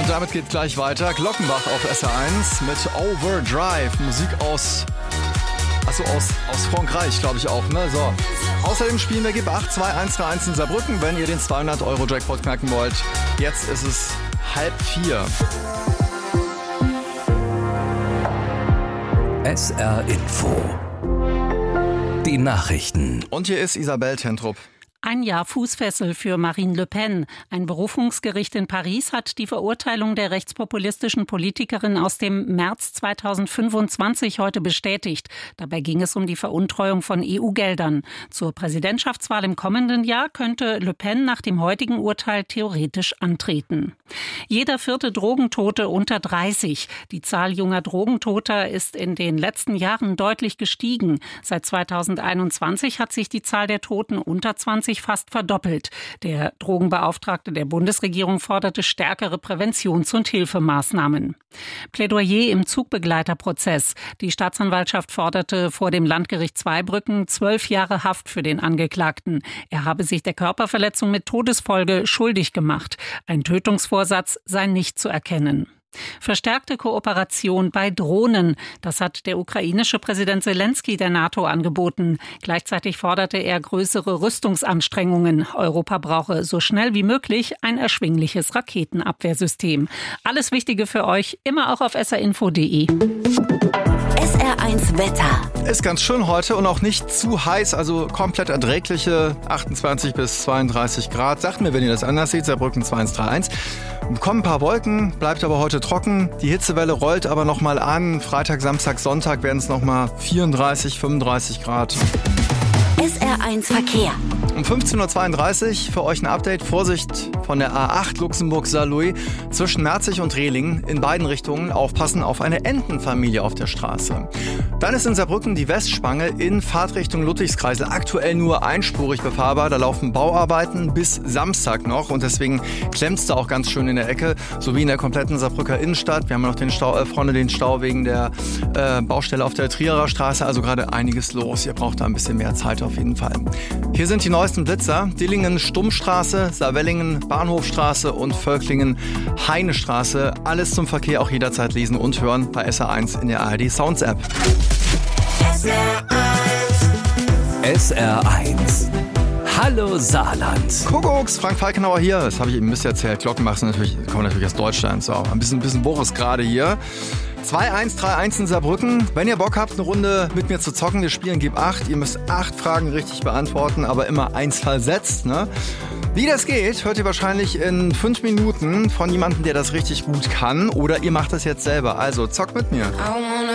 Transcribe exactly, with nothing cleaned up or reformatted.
Und damit geht gleich weiter. Glockenbach auf S R eins mit Overdrive. Musik aus, achso, aus, aus Frankreich, glaube ich auch, ne? So. Außerdem spielen wir Gib acht zwei eins drei eins in Saarbrücken, wenn ihr den zweihundert Euro Jackpot knacken wollt. Jetzt ist es halb vier. S R Info. Die Nachrichten. Und hier ist Isabel Tentrup. Ein Jahr Fußfessel für Marine Le Pen. Ein Berufungsgericht in Paris hat die Verurteilung der rechtspopulistischen Politikerin aus dem März zweitausendfünfundzwanzig heute bestätigt. Dabei ging es um die Veruntreuung von E U-Geldern. Zur Präsidentschaftswahl im kommenden Jahr könnte Le Pen nach dem heutigen Urteil theoretisch antreten. Jeder vierte Drogentote unter dreißig. Die Zahl junger Drogentoter ist in den letzten Jahren deutlich gestiegen. Seit zweitausendeinundzwanzig hat sich die Zahl der Toten unter zwanzig fast verdoppelt. Der Drogenbeauftragte der Bundesregierung forderte stärkere Präventions- und Hilfemaßnahmen. Plädoyer im Zugbegleiterprozess. Die Staatsanwaltschaft forderte vor dem Landgericht Zweibrücken zwölf Jahre Haft für den Angeklagten. Er habe sich der Körperverletzung mit Todesfolge schuldig gemacht. Ein Tötungsvorsatz sei nicht zu erkennen. Verstärkte Kooperation bei Drohnen. Das hat der ukrainische Präsident Selenskyj der NATO angeboten. Gleichzeitig forderte er größere Rüstungsanstrengungen. Europa brauche so schnell wie möglich ein erschwingliches Raketenabwehrsystem. Alles Wichtige für euch, immer auch auf s r info punkt d e. S R eins Wetter. Ist ganz schön heute und auch nicht zu heiß, also komplett erträgliche achtundzwanzig bis zweiunddreißig Grad. Sagt mir, wenn ihr das anders seht, Saarbrücken zwei eins drei eins. Kommen ein paar Wolken, bleibt aber heute trocken. Die Hitzewelle rollt aber nochmal an. Freitag, Samstag, Sonntag werden es nochmal vierunddreißig, fünfunddreißig Grad. S R eins Verkehr. Um fünfzehn Uhr zweiunddreißig für euch ein Update. Vorsicht von der A acht Luxemburg-Saarlouis zwischen Merzig und Rehling. In beiden Richtungen aufpassen auf eine Entenfamilie auf der Straße. Dann ist in Saarbrücken die Westspange in Fahrtrichtung Ludwigskreisel aktuell nur einspurig befahrbar. Da laufen Bauarbeiten bis Samstag noch und deswegen klemmt es da auch ganz schön in der Ecke. Sowie in der kompletten Saarbrücker Innenstadt. Wir haben noch den Stau, äh, vorne den Stau wegen der äh, Baustelle auf der Trierer Straße. Also gerade einiges los. Ihr braucht da ein bisschen mehr Zeit auf jeden Fall. Hier sind die neuesten Blitzer. Dillingen Stummstraße, Saarwellingen Bahnhofstraße und Völklingen Heinestraße. Alles zum Verkehr auch jederzeit lesen und hören bei S R eins in der A R D Sounds App. S R eins. S R eins. Hallo Saarland. Kuckucks, Frank Falkenauer hier. Das habe ich eben ein bisschen erzählt. Glockenbach sind natürlich, kommen natürlich aus Deutschland. So, ein bisschen, ein bisschen Boris gerade hier. zwei eins drei eins in Saarbrücken. Wenn ihr Bock habt, eine Runde mit mir zu zocken, wir spielen Gib acht. Ihr müsst acht Fragen richtig beantworten, aber immer eins versetzt, ne? Wie das geht, hört ihr wahrscheinlich in fünf Minuten von jemandem, der das richtig gut kann. Oder ihr macht das jetzt selber. Also zockt mit mir.